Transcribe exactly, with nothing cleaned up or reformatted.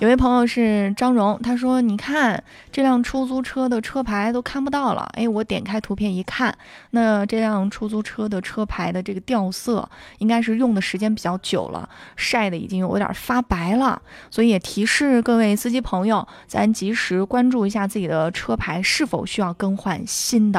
有位朋友是张荣，他说你看这辆出租车的车牌都看不到了。哎，我点开图片一看，那这辆出租车的车牌的这个掉色应该是用的时间比较久了，晒的已经有点发白了。所以也提示各位司机朋友，咱及时关注一下自己的车牌是否需要更换新的。